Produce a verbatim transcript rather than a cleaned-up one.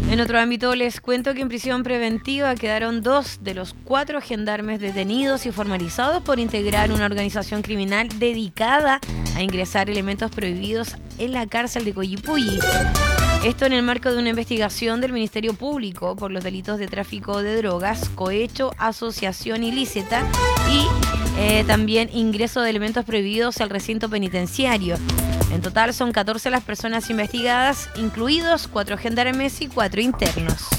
En otro ámbito les cuento que en prisión preventiva quedaron dos de los cuatro gendarmes detenidos y formalizados por integrar una organización criminal dedicada a ingresar elementos prohibidos en la cárcel de Collipulli. Esto en el marco de una investigación del Ministerio Público por los delitos de tráfico de drogas, cohecho, asociación ilícita y eh, también ingreso de elementos prohibidos al recinto penitenciario. En total son catorce las personas investigadas, incluidos cuatro gendarmes y cuatro internos.